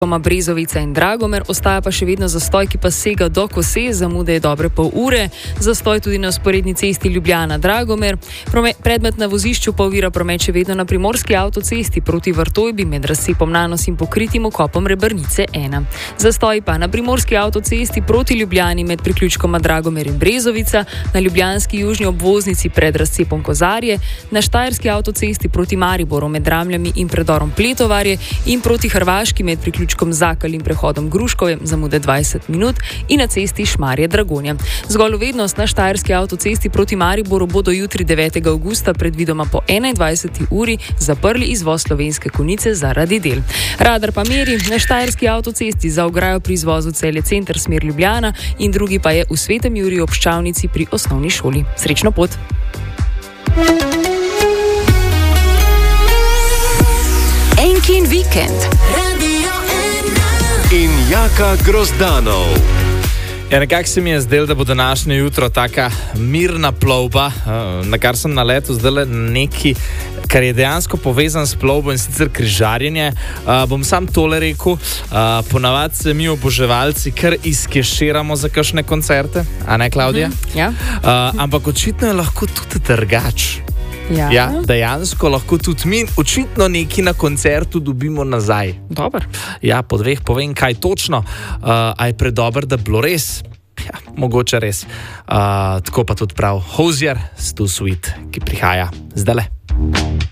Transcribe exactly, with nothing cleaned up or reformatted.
Brezovica in Dragomer, ostaja pa še vedno zastoj, ki pa sega do Kose, zamude je dobre pol ure, zastoj tudi na vzporedni cesti Ljubljana-Dragomer, predmet na vozišču pa ovira promet še vedno na primorski avtocesti proti Vrtojbi med razcepom Nanos in pokritim okopom Rebrnice ena. Zastoj pa na primorski avtocesti proti Ljubljani med priključkoma Dragomer in Brezovica, na ljubljanski južni obvoznici pred razcepom Kozarje, na štajerski avtocesti proti Mariboru med Ramljami in predorom Pletovarje in proti Hrvaški med priključkom Zakal in prehodom Gruškovje, zamude dvajset minut, in na cesti Šmarje-Dragonja. Zgolj vednost na štajerski avtocesti proti Mariboru bodo jutri devetega avgusta predvidoma po enaindvajseti uri zaprli izvoz Slovenske Konjice zaradi del. Radar pa meri na štajerski avtocesti za ograjo pri izvozu Celje Center smer Ljubljana in drugi pa je v Svetem Juriju ob Ščavnici pri osnovni šoli. Srečno pot! Enkin vikend. In Jaka Grozdanov. Ja, nekako se mi je zdelo, da bo današnje jutro taka mirna plovba, na kar sem naletel zdaj neki, kar je dejansko povezan s plovbo in sicer križarjenje. Uh, bom sam tole rekel, uh, ponavadi se mi oboževalci kar izkeširamo za kakšne koncerte, a ne, Klavdija? Mhm, ja. Uh, ampak očitno je lahko tudi drugač. Ja. Ja, dejansko lahko tudi mi očitno nekaj na koncertu dobimo nazaj. Dobar. Ja, po dveh povem, kaj točno. Uh, a je predober, da bilo res? Ja, mogoče res. Uh, tako pa tudi prav Hozier, Stu Sweet, ki prihaja zdajle.